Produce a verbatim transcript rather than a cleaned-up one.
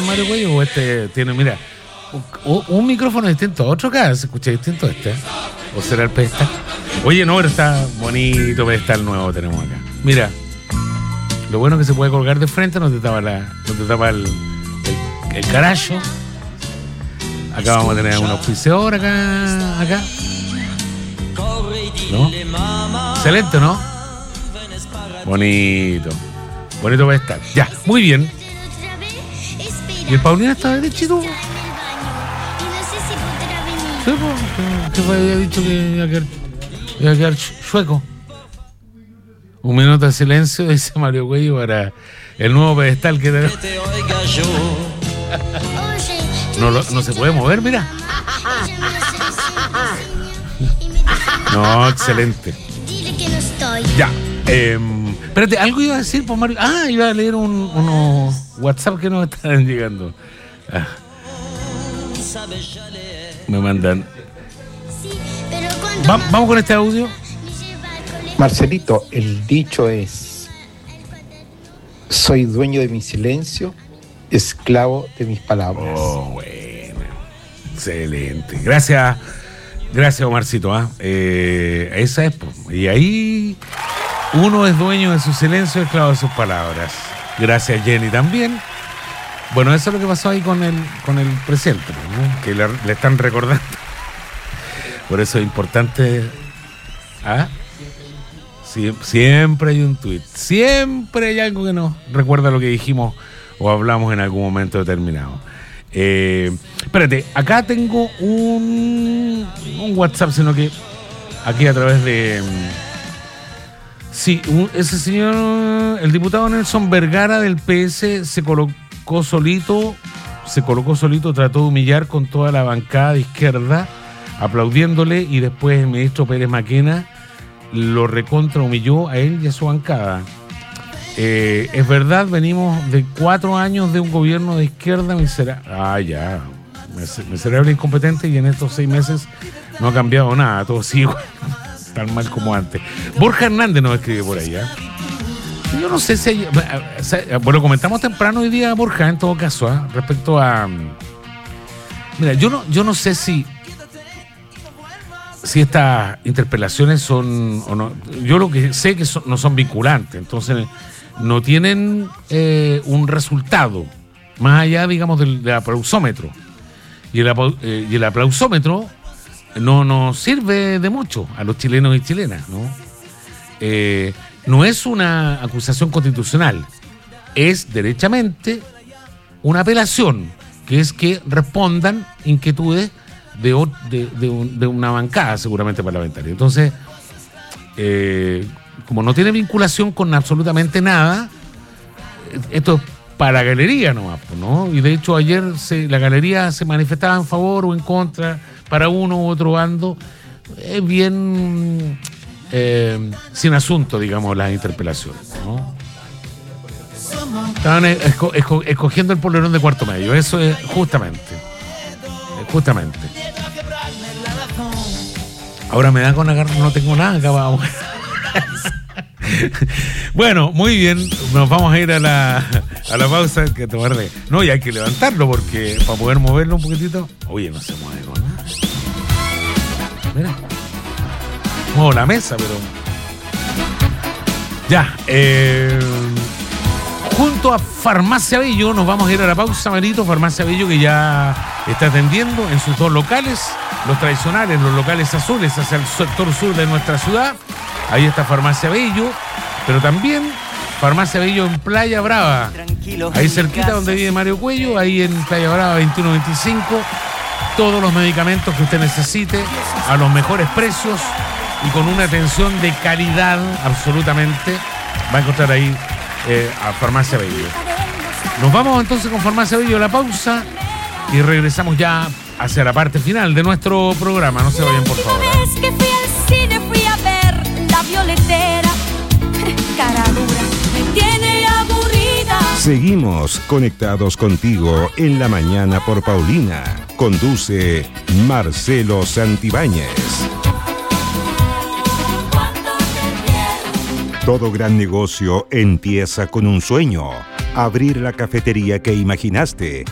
Mario Cuello o este tiene, mira, un, un micrófono distinto a otro acá, se escucha distinto a este, o será el pedestal. Oye, no, pero está bonito pedestal nuevo tenemos acá. Mira, lo bueno es que se puede colgar de frente, no te tapa la, no te tapa el, el, el carajo. Acá vamos a tener un auspiciador acá, acá. ¿No? Excelente, ¿no? Bonito. Bonito pedestal. Ya, muy bien. ¿Y el Paulina está derechito? Sí, pues, que había dicho que iba a quedar, iba a quedar chueco. Un minuto de silencio, dice Mario Cuello, para el nuevo pedestal que tenemos. No, lo, no se puede mover, mira. No, excelente. Ya. Eh, espérate, algo iba a decir por Mario. Ah, iba a leer un, unos WhatsApp que nos están llegando. Ah. Me mandan. Va, vamos con este audio. Marcelito, el dicho es: soy dueño de mi silencio, esclavo de mis palabras. Oh, bueno. Excelente. Gracias. Gracias, Omarcito. ¿eh? Eh, esa es. Y ahí uno es dueño de su silencio, esclavo de sus palabras. Gracias, Jenny, también. Bueno, eso es lo que pasó ahí con el, con el presidente, ¿no? Que le, le están recordando. Por eso es importante. ¿Ah? Sie- siempre hay un tuit. Siempre hay algo que nos recuerda lo que dijimos o hablamos en algún momento determinado. Eh, espérate, acá tengo un, un WhatsApp, sino que aquí a través de... Sí, un, ese señor, el diputado Nelson Vergara del P S se colocó solito, se colocó solito, trató de humillar con toda la bancada de izquierda, aplaudiéndole, y después el ministro Pérez Maquena lo recontra humilló a él y a su bancada. Eh, es verdad, venimos de cuatro años de un gobierno de izquierda miserable. Ah, ya. Miserable e incompetente, y en estos seis meses no ha cambiado nada. Todo sigue igual, tan mal como antes. Borja Hernández nos escribe por ahí. ¿eh? Yo no sé si hay, bueno, comentamos temprano hoy día, Borja, en todo caso, ¿eh? respecto a. Mira, yo no, yo no sé si. Si estas interpelaciones son o no. Yo lo que sé que son, no son vinculantes, entonces no tienen eh, un resultado más allá, digamos, del, del aplausómetro, y el, eh, y el aplausómetro no nos sirve de mucho a los chilenos y chilenas, ¿no? Eh, no es una acusación constitucional, es derechamente una apelación, que es que respondan inquietudes de, de, de, un, de una bancada seguramente parlamentaria. Entonces, eh, como no tiene vinculación con absolutamente nada, esto es para la galería nomás, ¿no? Y de hecho ayer se, la galería se manifestaba en favor o en contra, para uno u otro bando. Es bien eh, sin asunto, digamos, las interpelaciones, ¿no? Estaban esco, esco, escogiendo el polerón de cuarto medio, eso es justamente. Justamente. Ahora me da con agarrar, no tengo nada acá, vamos. Bueno, muy bien, nos vamos a ir a la, a la pausa. Que tomarle. No, y hay que levantarlo porque para poder moverlo un poquitito. Oye, no se mueve, ¿no? Mira. Muevo la mesa, pero. Ya, eh. Junto a Farmacia Bello nos vamos a ir a la pausa, Marito. Farmacia Bello, que ya está atendiendo en sus dos locales, los tradicionales, los locales azules hacia el sector sur de nuestra ciudad. Ahí está Farmacia Bello, pero también Farmacia Bello en Playa Brava, ahí cerquita donde vive Mario Cuello, ahí en Playa Brava veintiuno veinticinco. Todos los medicamentos que usted necesite a los mejores precios y con una atención de calidad absolutamente. Va a encontrar ahí eh, a Farmacia Bello. Nos vamos entonces con Farmacia Bello a la pausa y regresamos ya hacia la parte final de nuestro programa. No se vayan, por favor. La última vez que fui al cine fui a ver La Violetera. Cara dura, me tiene aburrida. Seguimos conectados contigo en la mañana por Paulina. Conduce Marcelo Santibáñez. Todo gran negocio empieza con un sueño. Abrir la cafetería que imaginaste.